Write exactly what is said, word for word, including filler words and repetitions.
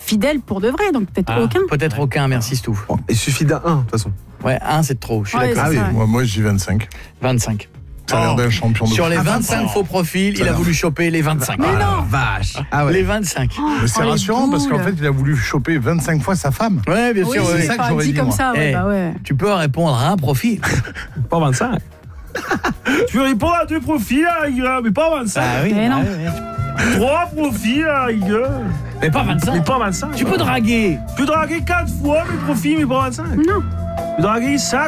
fidèles pour de vrai, donc peut-être Ah, aucun. Peut-être aucun, merci Stouff. Bon, il suffit d'un un, de toute façon. Ouais, un c'est trop, je suis Ouais, d'accord. Ah c'est oui, ça, ouais. moi, moi je dis vingt-cinq. vingt-cinq. Ça a l'air d'un champion de Sur foot. les Ah, vingt-cinq faux profils, il a voulu choper les vingt-cinq. Mais non. Vache. Ah ouais. Les vingt-cinq. Mais c'est Oh, les rassurant parce qu'en boules. fait, il a voulu choper vingt-cinq fois sa femme. Ouais, bien Oui, sûr. c'est ouais. ça que enfin, j'aurais dit dit, comme moi. ça, ouais, Eh, bah ouais. Tu peux répondre à un profil. Pas vingt-cinq. Tu veux répondre à deux profils à la rigueur, mais pas vingt-cinq. Ah oui, Mais bah non. ouais, ouais. Trois profils à la rigueur. Mais pas Mais vingt-cinq. pas vingt-cinq. Tu peux draguer. Tu peux draguer quatre fois mes profils, mais pas vingt-cinq. Non. Tu peux draguer ça